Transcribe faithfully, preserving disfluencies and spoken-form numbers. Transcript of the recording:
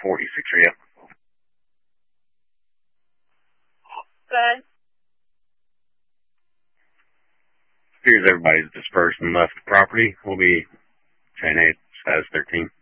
forty-six for you. Good. Appears everybody's dispersed and left the property. We'll be ten eight, status thirteen.